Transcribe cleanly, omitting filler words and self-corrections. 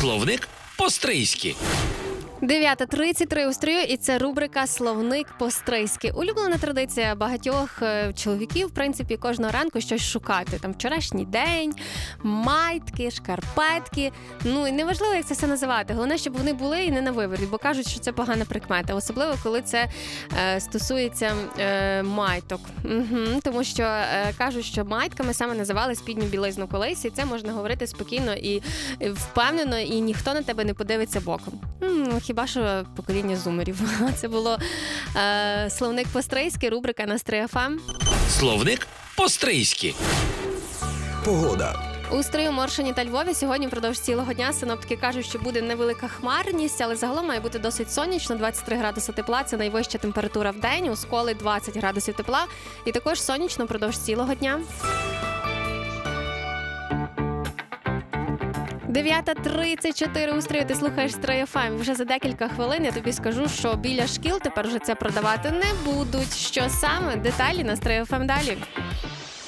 Словник по-стрийськи. 9:33 у Стрию, і це рубрика «Словник по-стрийськи». Улюблена традиція багатьох чоловіків, в принципі, кожного ранку щось шукати. Там вчорашній день, майтки, шкарпетки. Ну, і неважливо, як це все називати. Головне, щоб вони були і не на виворі, бо кажуть, що це погана прикмета. Особливо, коли це стосується майток. Тому що кажуть, що майтками саме називали спідню білизну колись, і це можна говорити спокійно і впевнено, і ніхто на тебе не подивиться боком. Хіба що покоління зумерів. Це було «Словник по-стрийськи», рубрика на Стрий ФМ. Словник по-стрийськи. Погода. У Стрию, Моршині та Львові сьогодні впродовж цілого дня синоптики кажуть, що буде невелика хмарність, але загалом має бути досить сонячно, 23 градуси тепла, це найвища температура в день, у Сколи 20 градусів тепла і також сонячно впродовж цілого дня. 9:34 у Стрию, ти слухаєш Стрий ФМ. Вже за декілька хвилин я тобі скажу, що біля шкіл тепер вже це продавати не будуть. Що саме? Деталі на Стрий ФМ далі.